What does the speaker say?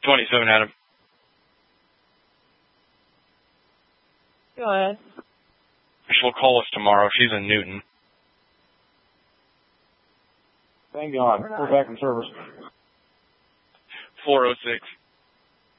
27, Adam. Go ahead. She'll call us tomorrow. She's in Newton. Thank God. We're back in service. 406.